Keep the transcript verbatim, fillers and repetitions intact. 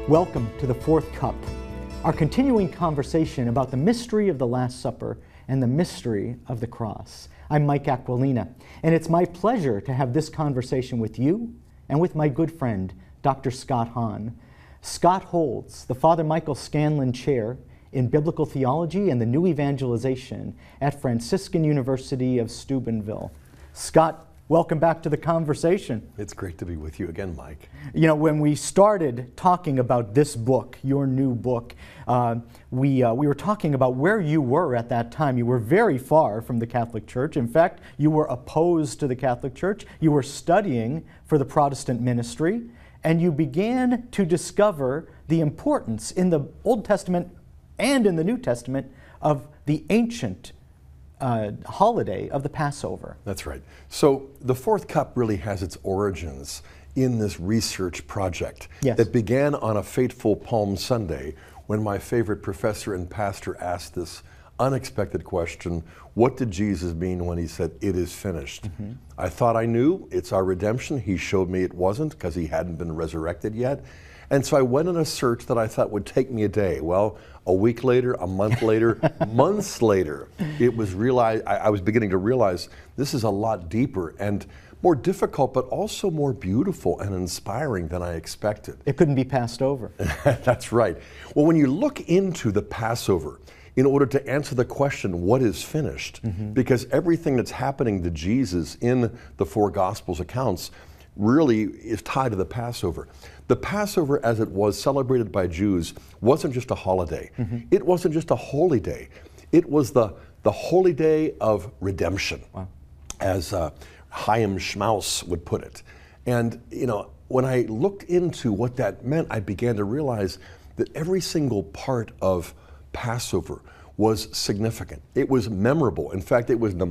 Welcome to the Fourth Cup, our continuing conversation about the mystery of the Last Supper and the mystery of the cross. I'm Mike Aquilina, and it's my pleasure to have this conversation with you and with my good friend, Doctor Scott Hahn. Scott holds the Father Michael Scanlon Chair in Biblical Theology and the New Evangelization at Franciscan University of Steubenville. Scott, welcome back to the conversation. It's great to be with you again, Mike. You know, when we started talking about this book, your new book, uh, we, uh, we were talking about where you were at that time. You were very far from the Catholic Church. In fact, you were opposed to the Catholic Church. You were studying for the Protestant ministry, and you began to discover the importance in the Old Testament and in the New Testament of the ancient Uh, holiday of the Passover. That's right. So the Fourth Cup really has its origins in this research project Yes. that began on a fateful Palm Sunday when my favorite professor and pastor asked this unexpected question: what did Jesus mean when he said, "It is finished"? Mm-hmm. I thought I knew. It's our redemption. He showed me it wasn't, because he hadn't been resurrected yet. And so I went on a search that I thought would take me a day. Well, a week later, a month later, months later, it was realized, I, I was beginning to realize this is a lot deeper and more difficult, but also more beautiful and inspiring than I expected. It couldn't be passed over. That's right. Well, when you look into the Passover, in order to answer the question, what is finished? Mm-hmm. Because everything that's happening to Jesus in the four Gospels accounts really is tied to the Passover. The Passover, as it was celebrated by Jews, wasn't just a holiday. Mm-hmm. It wasn't just a holy day. It was the, the holy day of redemption, wow. as uh, Chaim Schmaus would put it. And, you know, when I looked into what that meant, I began to realize that every single part of Passover was significant. It was memorable. In fact, it was